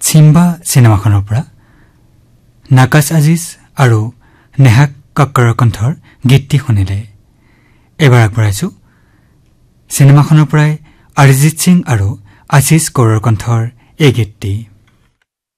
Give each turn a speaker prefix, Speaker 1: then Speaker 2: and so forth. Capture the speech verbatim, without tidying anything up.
Speaker 1: Simba চিনেমাখনৰ পৰা নাকাশ আজিজ আৰু নেহা কক্কৰৰ কণ্ঠৰ গীতটি শুনিলে। এবাৰ আগবঢ়াইছো চিনেমাখনৰ পৰাই অৰিজিত সিং আৰু আশিষ কৌৰৰ কণ্ঠৰ এই গীতটি।